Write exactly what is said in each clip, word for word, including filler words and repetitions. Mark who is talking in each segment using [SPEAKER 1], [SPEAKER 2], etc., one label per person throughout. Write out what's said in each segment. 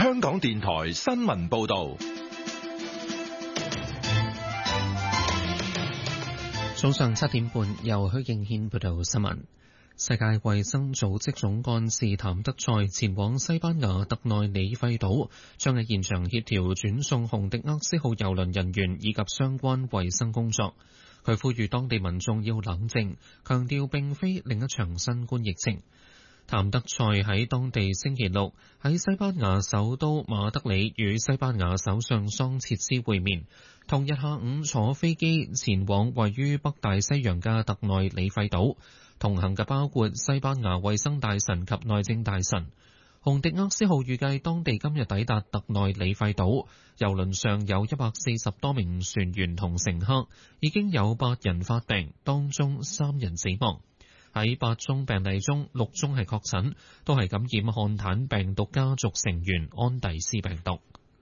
[SPEAKER 1] 香港電台新聞報道。
[SPEAKER 2] 早上七點半，由許敬軒報道新聞。世界衛生組織總幹事譚德塞前往西班牙特內里費島，將喺現場協調轉送紅迪厄斯號郵輪人員以及相關衛生工作。佢呼籲當地民眾要冷靜，強調並非另一場新冠疫情。譚德塞喺當地星期六喺西班牙首都馬德里與西班牙首相桑切斯會面，同日下午坐飛機前往位於北大西洋嘅特內里費島，同行嘅包括西班牙衛生大臣及內政大臣。紅迪厄斯號預計當地今日抵達特內里費島，郵輪上有一百四十多名船員同乘客，已經有八人發病，當中三人死亡。喺八宗病例中，六宗係確診，都係感染漢坦病毒家族成員安第斯病毒。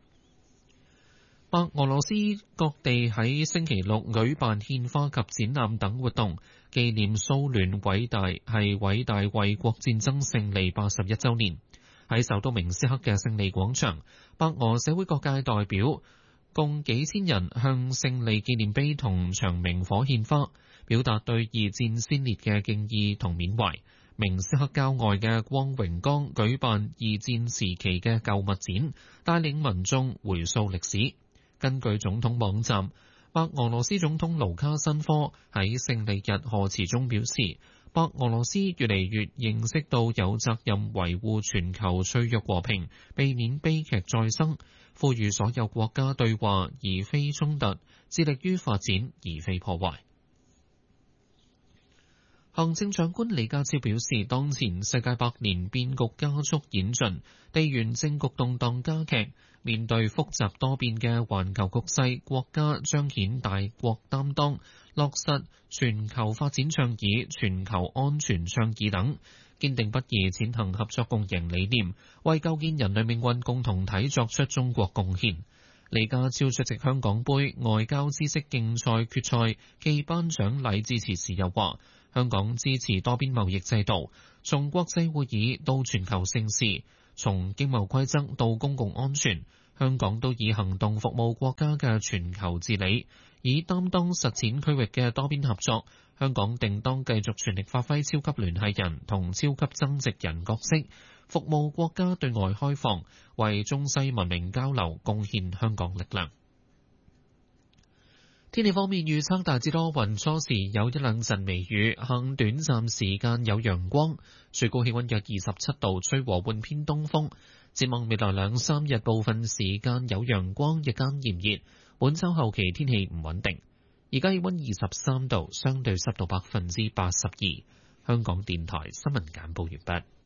[SPEAKER 2] 白俄羅斯各地喺星期六舉辦獻花及展覽等活動，紀念蘇聯偉大係偉大衛國戰爭勝利八十一週年。喺首都明斯克嘅勝利廣場，白俄社會各界代表共幾千人向勝利紀念碑同長明火獻花，表達對二戰先烈嘅敬意同緬懷。明斯克郊外嘅光榮崗舉辦二戰時期嘅舊物展，帶領民眾回溯歷史。根據總統網站，白俄羅斯總統盧卡申科喺勝利日賀詞中表示，白俄羅斯越嚟越認識到有責任維護全球脆弱和平，避免悲劇再生，呼籲所有國家對話而非衝突，致力於發展而非破壞。行政長官李家超表示，當前世界百年變局加速演進，地緣政局動盪加劇，面對複雜多變嘅環球局勢，國家彰顯大國擔當，落實全球發展倡議、全球安全倡議等，堅定不移踐行合作共贏理念，為構建人類命運共同體作出中國貢獻。李家超出席香港杯外交知識競賽決賽暨頒獎禮致辭時又話，香港支持多邊貿易制度，從國際會議到全球盛事，從經貿規則到公共安全，香港都以行動服務國家嘅全球治理，以擔當實踐區域嘅多邊合作。香港定當繼續全力發揮超級聯繫人同超級增值人角色，服務國家對外開放，為中西文明交流貢獻香港力量。天氣方面預測大致多雲，初時有一兩陣微雨，下午短暫時間有陽光，最高氣溫約二十七度，吹和緩偏東風。展望未來兩三日，部分時間有陽光，日間炎熱。本週後期天氣唔穩定。而家氣溫二十三度，相對濕度百分之八十二。香港電台新聞簡報完畢。